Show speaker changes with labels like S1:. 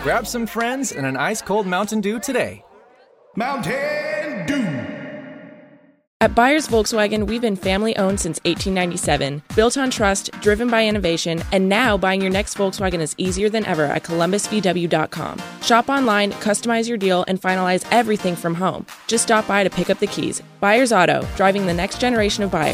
S1: Grab some friends and an ice-cold Mountain Dew today.
S2: Mountain Dew.
S3: At Byers Volkswagen, we've been family-owned since 1897, built on trust, driven by innovation, and now buying your next Volkswagen is easier than ever at columbusvw.com. Shop online, customize your deal, and finalize everything from home. Just stop by to pick up the keys. Byers Auto, driving the next generation of buyers.